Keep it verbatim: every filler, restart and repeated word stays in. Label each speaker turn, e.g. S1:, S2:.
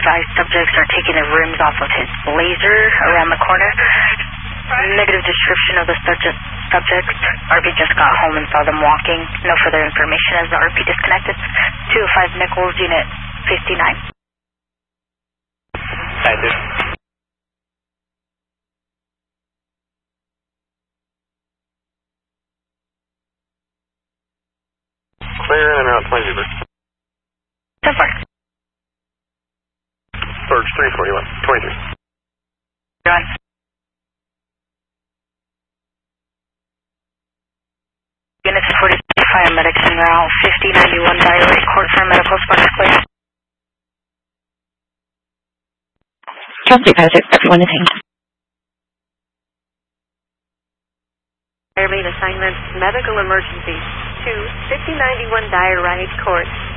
S1: Five subjects are taking the rims off of his Blazer around the corner. Negative description of the subject, subjects. R P just got home and saw them walking. No further information as the R P disconnected. two oh five Nichols, Unit fifty-nine.
S2: I do. Clear in and around twenty Zebra.
S1: So far.
S2: Surge three forty-one, twenty-three.
S1: John. Units forty-six, paramedics en route, fifty ninety-one Diary Court for medical sparks clear.
S3: Transit Pilot six, one anything.
S4: Airmain assignment, medical emergency, to fifty ninety-one Diary Court.